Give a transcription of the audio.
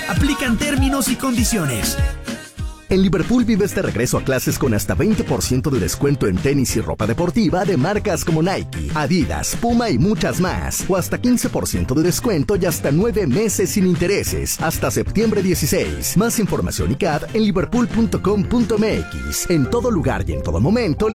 Aplican términos y condiciones. En Liverpool vives de regreso a clases con hasta 20% de descuento en tenis y ropa deportiva de marcas como Nike, Adidas, Puma y muchas más. O hasta 15% de descuento y hasta 9 meses sin intereses. Hasta septiembre 16. Más información y CAD en liverpool.com.mx. En todo lugar y en todo momento,